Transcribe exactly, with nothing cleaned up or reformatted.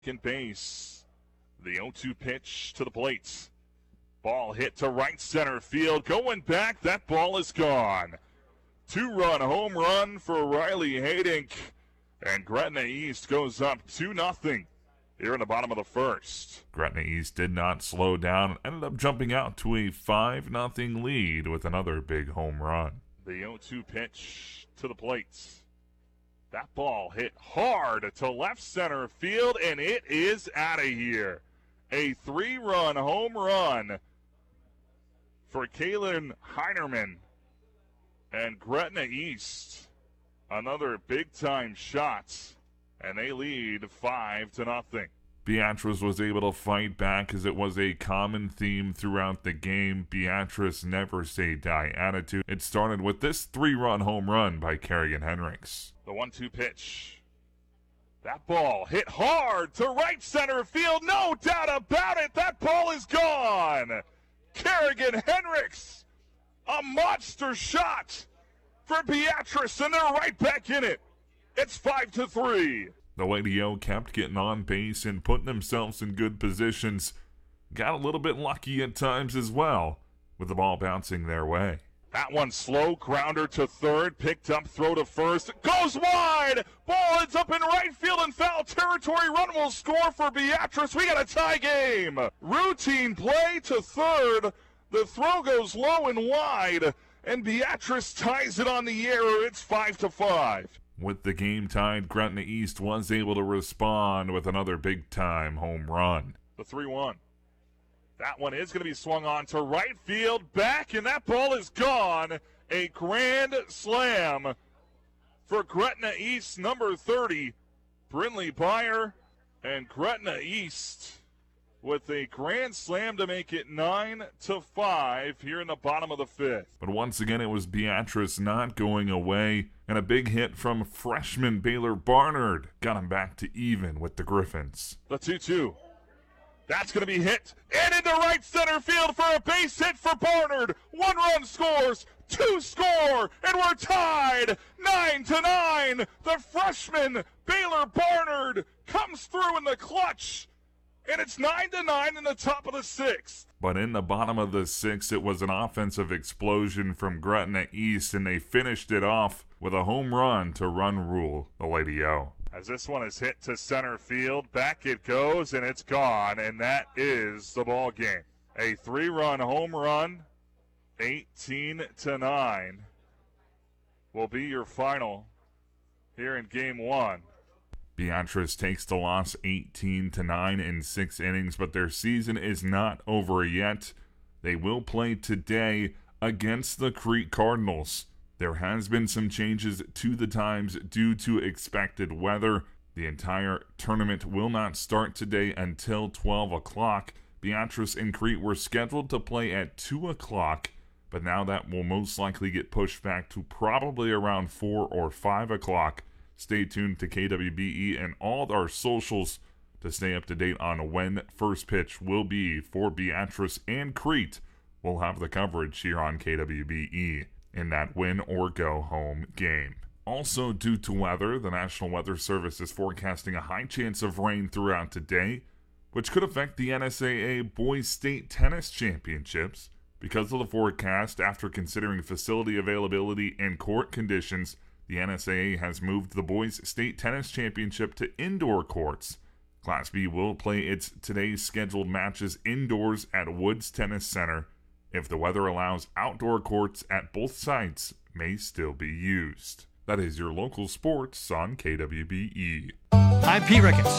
Second base. The oh two pitch to the plate. Ball hit to right center field. Going back, that ball is gone. Two-run home run for Riley Haydink. And Gretna East goes up two nothing here in the bottom of the first. Gretna East did not slow down and ended up jumping out to a five nothing lead with another big home run. The oh two pitch to the plate. That ball hit hard to left center field, and it is out of here. A three-run home run for Kalen Heinerman and Gretna East. Another big-time shot, and they lead five to nothing. Beatrice was able to fight back as it was a common theme throughout the game. Beatrice never say die attitude. It started with this three-run home run by Kerrigan Henricks. The one two pitch. That ball hit hard to right center field. No doubt about it. That ball is gone. Kerrigan Henricks, a monster shot for Beatrice, and they're right back in it. It's five to three. The Lady O kept getting on base and putting themselves in good positions. Got a little bit lucky at times as well, with the ball bouncing their way. That one slow, grounder to third, picked up, throw to first, goes wide! Ball ends up in right field in foul territory. Run will score for Beatrice. We got a tie game. Routine play to third. The throw goes low and wide, and Beatrice ties it on the error. It's five to five. With the game tied, Gretna East was able to respond with another big-time home run. The three one. That one is going to be swung on to right field, back, and that ball is gone. A grand slam for Gretna East, number thirty, Brinley Byer, and Gretna East with a grand slam to make it nine to five here in the bottom of the fifth. But once again, it was Beatrice not going away, and a big hit from freshman Baylor Barnard got him back to even with the Griffins. The two two. That's going to be hit and into right center field for a base hit for Barnard. One run scores, two score, and we're tied nine to nine. The freshman Baylor Barnard comes through in the clutch, and it's nine to nine in the top of the sixth. But in the bottom of the sixth, it was an offensive explosion from Gretna East, and they finished it off with a home run to run rule the Lady O. As this one is hit to center field, back it goes, and it's gone, and that is the ball game. A three-run home run, eighteen to nine, will be your final here in game one. Beatrice takes the loss eighteen to nine in six innings, but their season is not over yet. They will play today against the Crete Cardinals. There has been some changes to the times due to expected weather. The entire tournament will not start today until twelve o'clock. Beatrice and Crete were scheduled to play at two o'clock, but now that will most likely get pushed back to probably around four or five o'clock. Stay tuned to K W B E and all our socials to stay up to date on when first pitch will be for Beatrice and Crete. We'll have the coverage here on K W B E in that win or go home game. Also, due to weather, the National Weather Service is forecasting a high chance of rain throughout today, which could affect the N S A A Boys State Tennis Championships. Because of the forecast, after considering facility availability and court conditions, the N S A A has moved the Boys State Tennis Championship to indoor courts. Class B will play its today's scheduled matches indoors at Woods Tennis Center. If the weather allows, outdoor courts at both sites may still be used. That is your local sports on K W B E. I'm Pete Ricketts.